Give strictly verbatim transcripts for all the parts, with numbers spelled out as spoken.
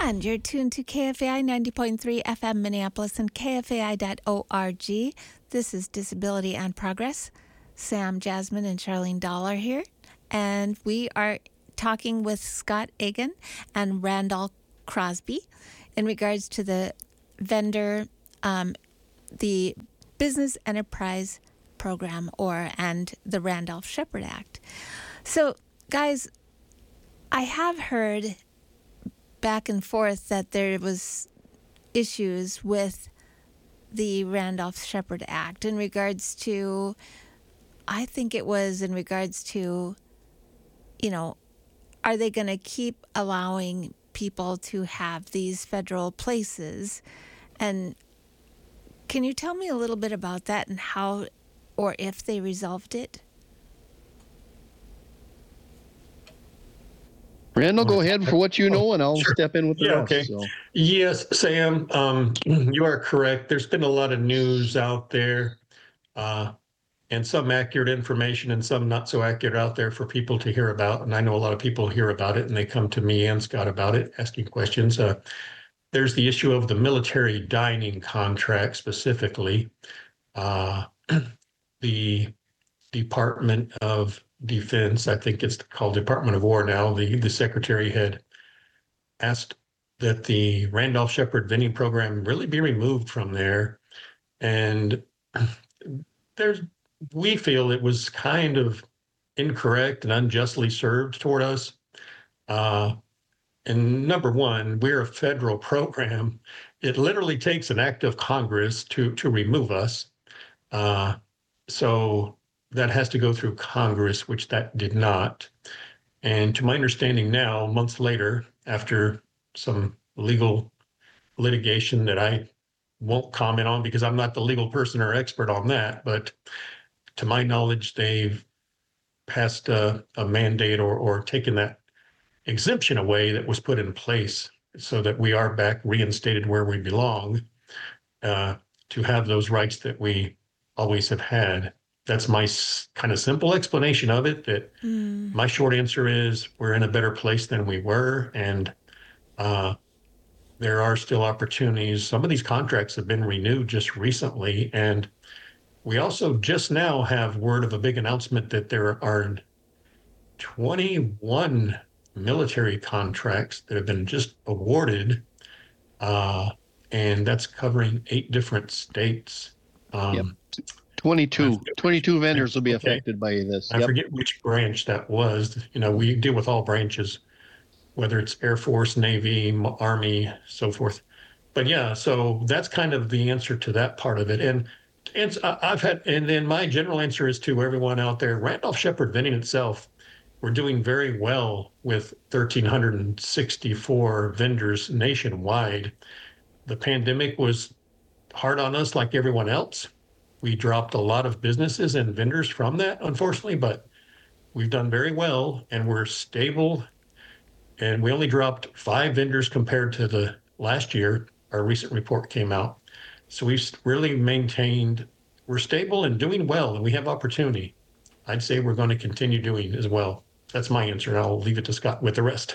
And you're tuned to K F A I ninety point three F M Minneapolis and K F A I dot org. This is Disability and Progress. Sam Jasmine and Charlene Dahl are here. And we are talking with Scott Egan and Randall Crosby in regards to the vendor, um, the Business Enterprise Program, or and the Randolph-Shepard Act. So, guys, I have heard back and forth that there was issues with the Randolph-Shepard Act in regards to, I think it was in regards to, you know, are they going to keep allowing people to have these federal places? And can you tell me a little bit about that and how or if they resolved it? Randall, go ahead for what you know, and I'll sure. step in with the yeah, rest. Okay. So. Yes, Sam, um, you are correct. There's been a lot of news out there, uh, and some accurate information and some not so accurate out there for people to hear about. And I know a lot of people hear about it, and they come to me and Scott about it, asking questions. Uh, there's the issue of the military dining contract specifically. Uh, the Department of Defense, I think it's called Department of War now, the, the secretary had asked that the Randolph-Shepard vending program really be removed from there. And there's, we feel it was kind of incorrect and unjustly served toward us. Uh, and number one, we're a federal program. It literally takes an act of Congress to, to remove us. Uh, so that has to go through Congress, which that did not. And to my understanding now, months later, after some legal litigation that I won't comment on because I'm not the legal person or expert on that, but to my knowledge, they've passed a, a mandate or, or taken that exemption away that was put in place so that we are back reinstated where we belong, uh, to have those rights that we always have had. That's my s- kind of simple explanation of it, that mm. my short answer is we're in a better place than we were. And uh, there are still opportunities. Some of these contracts have been renewed just recently. And we also just now have word of a big announcement that there are twenty-one military contracts that have been just awarded. Uh, and that's covering eight different states. Um, yep. twenty-two, twenty-two vendors will be okay. affected by this. I yep. forget which branch that was. You know, we deal with all branches, whether it's Air Force, Navy, Army, so forth. But yeah, so that's kind of the answer to that part of it. And, and I've had, and then my general answer is to everyone out there, Randolph-Shepard vending itself, we're doing very well with one thousand three hundred sixty-four vendors nationwide. The pandemic was hard on us like everyone else. We dropped a lot of businesses and vendors from that, unfortunately, but we've done very well and we're stable. And we only dropped five vendors compared to the last year. Our recent report came out. So we've really maintained, we're stable and doing well, and we have opportunity. I'd say we're going to continue doing as well. That's my answer. And I'll leave it to Scott with the rest.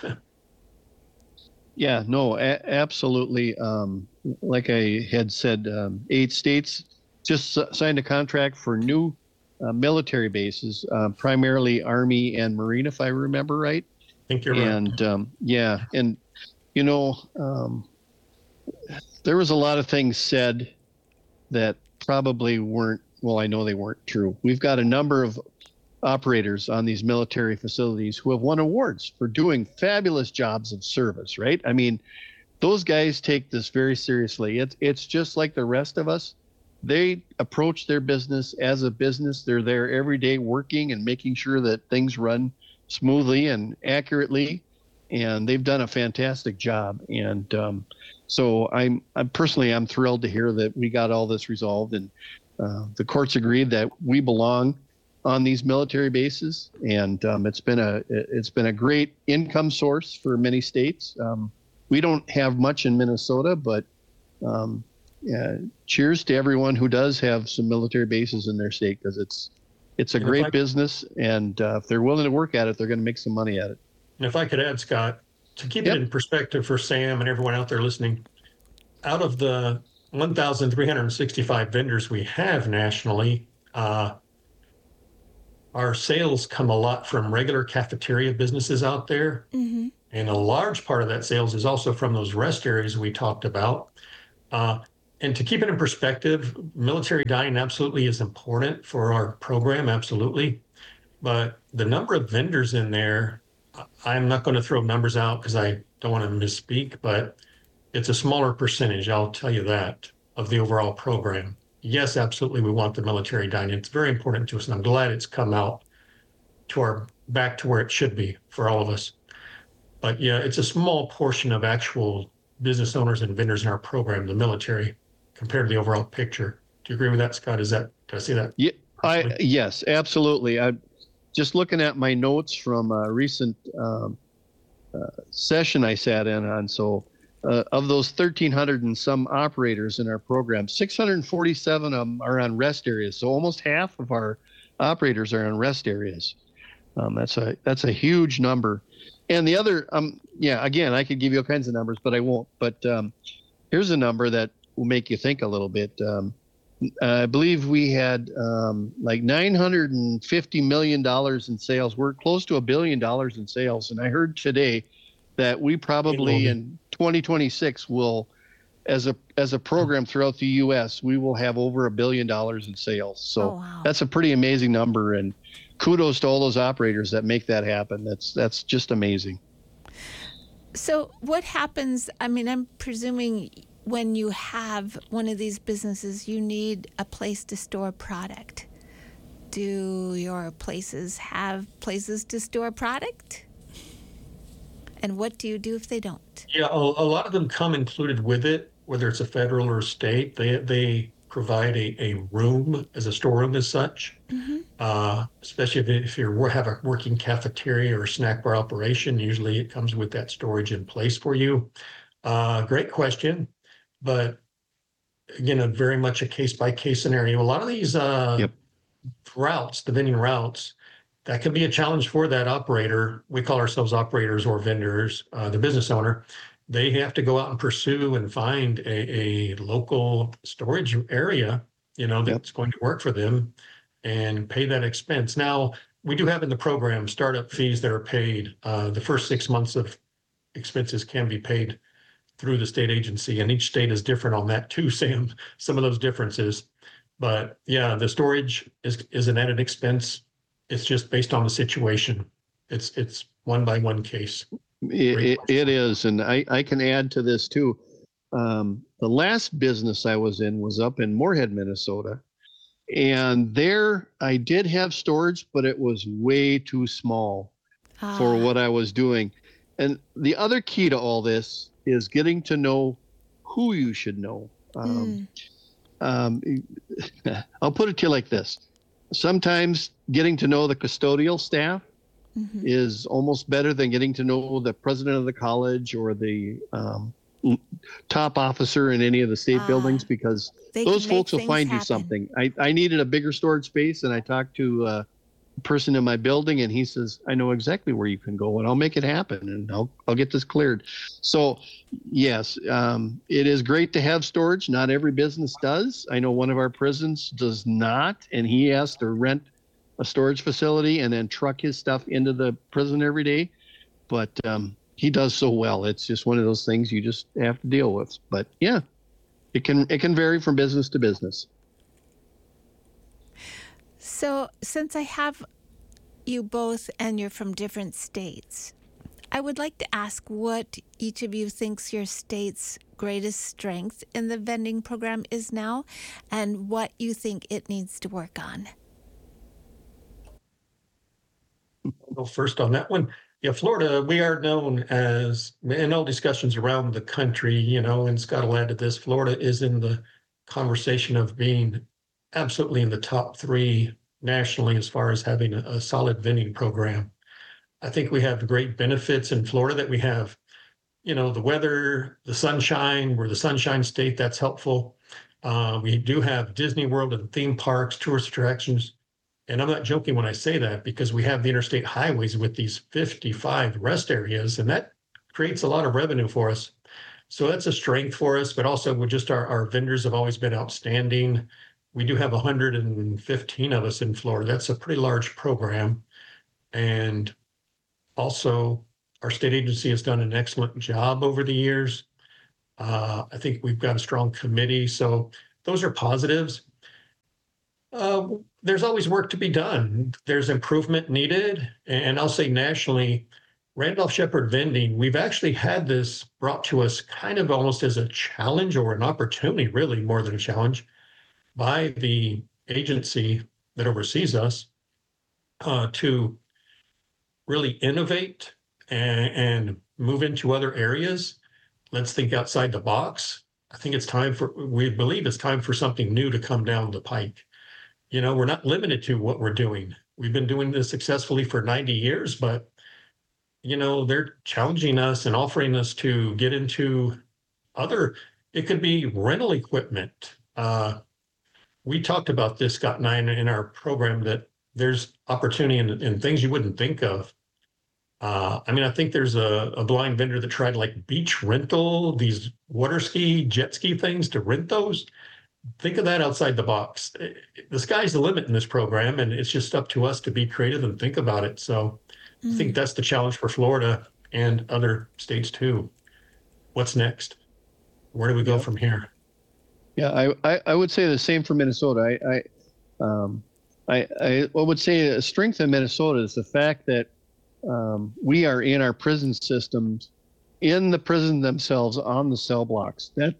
Yeah, no, a- absolutely. Um, like I had said, um, eight states just signed a contract for new uh, military bases, uh, primarily Army and Marine, if I remember right. I think you're and, right. Um, yeah, and, you know, um, there was a lot of things said that probably weren't, well, I know they weren't true. We've got a number of operators on these military facilities who have won awards for doing fabulous jobs of service, right? I mean, those guys take this very seriously. It's, it's just like the rest of us. They approach their business as a business. They're there every day working and making sure that things run smoothly and accurately. And they've done a fantastic job. And um, so I'm, I'm personally, I'm thrilled to hear that we got all this resolved. And uh, the courts agreed that we belong on these military bases. And um, it's been a, it's been a great income source for many states. Um, we don't have much in Minnesota, but um, yeah, cheers to everyone who does have some military bases in their state, because it's it's a great I, business, and uh, if they're willing to work at it, they're going to make some money at it. And if I could add, Scott, to keep Yep. it in perspective for Sam and everyone out there listening, out of the one thousand three hundred sixty-five vendors we have nationally, uh, our sales come a lot from regular cafeteria businesses out there. Mm-hmm. And a large part of that sales is also from those rest areas we talked about. Uh, and to keep it in perspective, military dining absolutely is important for our program, absolutely. But the number of vendors in there, I'm not going to throw numbers out because I don't want to misspeak, but it's a smaller percentage, I'll tell you that, of the overall program. Yes, absolutely, we want the military dining. It's very important to us, and I'm glad it's come out to our back to where it should be for all of us. But yeah, it's a small portion of actual business owners and vendors in our program, the military, compared to the overall picture. Do you agree with that, Scott? Is that, did I see that? Yeah, I yes, absolutely. I just looking at my notes from a recent um, uh, session I sat in on. So uh, of those thirteen hundred and some operators in our program, six hundred forty-seven of them are on rest areas. So almost half of our operators are on rest areas. Um, that's a that's a huge number. And the other, um, yeah, again, I could give you all kinds of numbers, but I won't. But um, here's a number that will make you think a little bit. Um, I believe we had um, like nine hundred fifty million dollars in sales. We're close to a billion dollars in sales. And I heard today that we probably in twenty twenty-six will, as a as a program throughout the U S, we will have over a billion dollars in sales. So Oh, wow. that's a pretty amazing number. And kudos to all those operators that make that happen. That's that's just amazing. So what happens, I mean, I'm presuming when you have one of these businesses, you need a place to store product. Do your places have places to store product? And what do you do if they don't? Yeah, a, a lot of them come included with it, whether it's a federal or state. They they provide a, a room as a storeroom as such, Mm-hmm. uh, especially if, if you have a working cafeteria or snack bar operation. Usually it comes with that storage in place for you. Uh, great question. But again, a very much a case-by-case scenario. A lot of these uh, Yep. routes, the vending routes, that can be a challenge for that operator. We call ourselves operators or vendors, uh, the business owner. They have to go out and pursue and find a, a local storage area, you know, that's going to work for them and pay that expense. Now, we do have in the program startup fees that are paid. Uh, the first six months of expenses can be paid through the state agency, and each state is different on that too, Sam, some of those differences. But yeah, the storage is, is an added expense. It's just based on the situation. It's it's one by one case. It, it, it is. And I, I can add to this too. Um, the last business I was in was up in Moorhead, Minnesota. And there I did have storage, but it was way too small Ah, for what I was doing. And the other key to all this is getting to know who you should know. Um, um, I'll put it to you like this. Sometimes getting to know the custodial staff mhm. is almost better than getting to know the president of the college or the um, l- top officer in any of the state Ah, buildings, because They those can make folks will things find you happen. something. I, I needed a bigger storage space, and I talked to uh, a person in my building, and he says, I know exactly where you can go, and I'll make it happen, and I'll I'll get this cleared. So, yes, um, it is great to have storage. Not every business does. I know one of our prisons does not, and he has to rent a storage facility and then truck his stuff into the prison every day. But um, he does so well. It's just one of those things you just have to deal with. But yeah, it can it can vary from business to business. So, since I have you both and you're from different states, I would like to ask what each of you thinks your state's greatest strength in the vending program is now, and what you think it needs to work on. I'll go first on that one. Yeah, Florida, we are known as, in all discussions around the country, you know, and Scott will add to this, Florida is in the conversation of being absolutely in the top three nationally as far as having a, a solid vending program. I think we have great benefits in Florida that we have, you know, the weather, the sunshine, we're the sunshine state, that's helpful. Uh, we do have Disney World and theme parks, tourist attractions. And I'm not joking when I say that, because we have the interstate highways with these fifty-five rest areas, and that creates a lot of revenue for us. So that's a strength for us, but also with just our, our vendors have always been outstanding. We do have one hundred fifteen of us in Florida. That's a pretty large program. And also our state agency has done an excellent job over the years. Uh, I think we've got a strong committee. So those are positives. Uh, there's always work to be done. There's improvement needed. And I'll say nationally, Randolph Shepherd Vending, we've actually had this brought to us kind of almost as a challenge or an opportunity, really more than a challenge, by the agency that oversees us uh, to really innovate and, and move into other areas. Let's think outside the box. I think it's time for, we believe it's time for something new to come down the pike. You know, we're not limited to what we're doing. We've been doing this successfully for ninety years, but, you know, they're challenging us and offering us to get into other, it could be rental equipment. Uh, we talked about this, Scott and I, in our program, that there's opportunity in, in things you wouldn't think of. Uh, I mean, I think there's a, a blind vendor that tried like beach rental, these water ski, jet ski things to rent those. Think of that outside the box. The sky's the limit in this program, and it's just up to us to be creative and think about it. So mm. I think that's the challenge for Florida and other states too. What's next? Where do we go yeah. from here? Yeah, I, I, I would say the same for Minnesota. I I, um, I I would say a strength in Minnesota is the fact that um, we are in our prison systems, in the prison themselves, on the cell blocks. That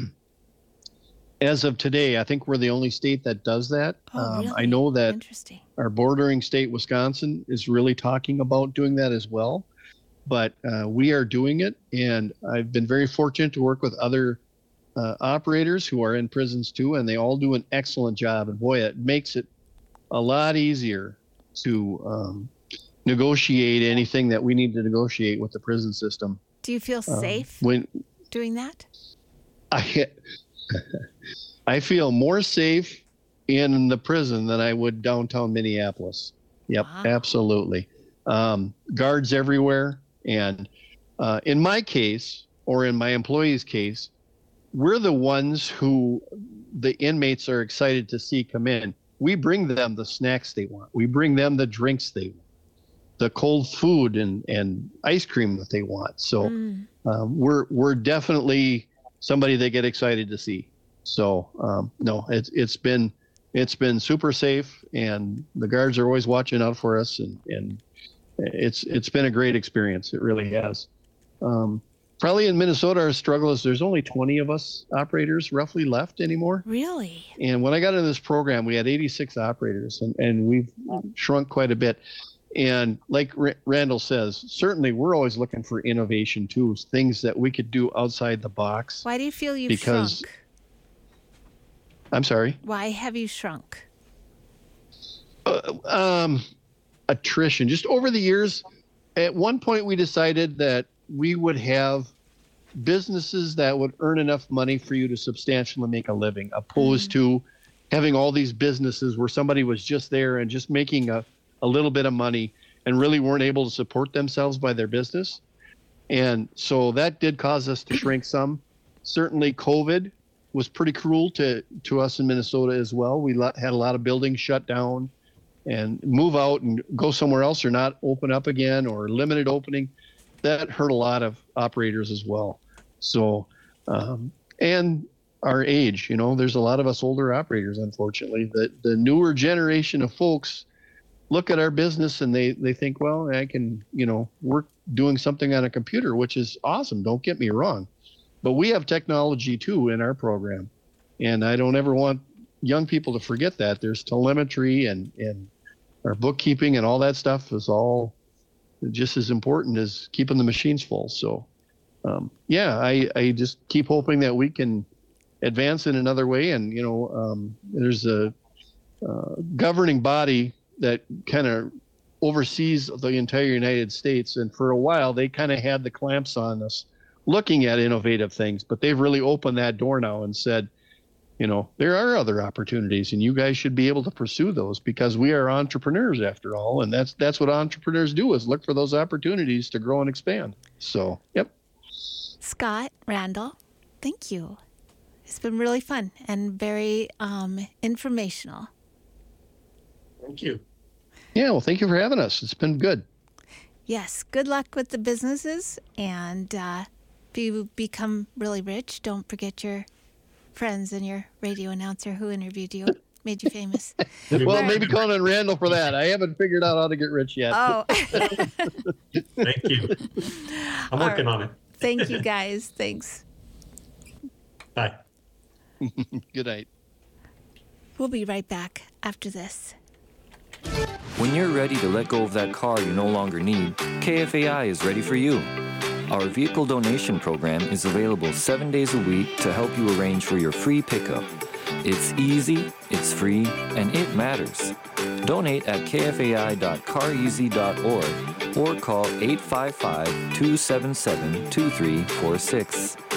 as of today, I think we're the only state that does that. Oh, um, really? I know that Interesting. Our bordering state, Wisconsin, is really talking about doing that as well. But uh, we are doing it, and I've been very fortunate to work with other uh, operators who are in prisons too, and they all do an excellent job. And boy, it makes it a lot easier to um, negotiate anything that we need to negotiate with the prison system. Do you feel safe um, when doing that? I I feel more safe in the prison than I would downtown Minneapolis. Yep, wow. Absolutely. Um, guards everywhere. And uh, in my case, or in my employees' case, we're the ones who the inmates are excited to see come in. We bring them the snacks they want. We bring them the drinks they want, the cold food and, and ice cream that they want. So mm. um, we're we're definitely somebody they get excited to see. So um, no, it's it's been it's been super safe, and the guards are always watching out for us, and, and it's it's been a great experience. It really has. Um, probably in Minnesota, our struggle is there's only twenty of us operators roughly left anymore. Really? And when I got into this program, we had eighty-six operators, and, and we've shrunk quite a bit. And like R- Randall says, certainly we're always looking for innovation too, things that we could do outside the box. Why do you feel you've because, shrunk? I'm sorry? Why have you shrunk? Uh, um, attrition. Just over the years, at one point we decided that we would have businesses that would earn enough money for you to substantially make a living, opposed mm. to having all these businesses where somebody was just there and just making a, a little bit of money and really weren't able to support themselves by their business. And so that did cause us to shrink some. Certainly COVID was pretty cruel to, to us in Minnesota as well. We had a lot of buildings shut down and move out and go somewhere else or not open up again or limited opening. That hurt a lot of operators as well. So, um, and our age, you know, there's a lot of us older operators, unfortunately. The, the newer generation of folks look at our business and they, they think, well, I can, you know, work doing something on a computer, which is awesome. Don't get me wrong. But we have technology too in our program. And I don't ever want young people to forget that. There's telemetry and, and our bookkeeping and all that stuff is all just as important as keeping the machines full. So, um, yeah, I, I just keep hoping that we can advance in another way. And, you know, um, there's a uh, governing body that kind of oversees the entire United States. And for a while, they kind of had the clamps on us looking at innovative things, but they've really opened that door now and said, you know, there are other opportunities, and you guys should be able to pursue those because we are entrepreneurs after all. And that's, that's what entrepreneurs do, is look for those opportunities to grow and expand. So, yep. Scott Randall, thank you. It's been really fun and very um, informational. Thank you. Yeah, well, thank you for having us. It's been good. Yes, good luck with the businesses. And uh, if you become really rich, don't forget your friends and your radio announcer who interviewed you, made you famous. Well, Right. maybe calling on Randall for that. I haven't figured out how to get rich yet. Oh, Thank you. I'm All working right. on it. thank you guys. Thanks. Bye. Good night. We'll be right back after this. When you're ready to let go of that car you no longer need, K F A I is ready for you. Our vehicle donation program is available seven days a week to help you arrange for your free pickup. It's easy, it's free, and it matters. Donate at k f a i dot car easy dot org or call eight five five, two seven seven, two three four six.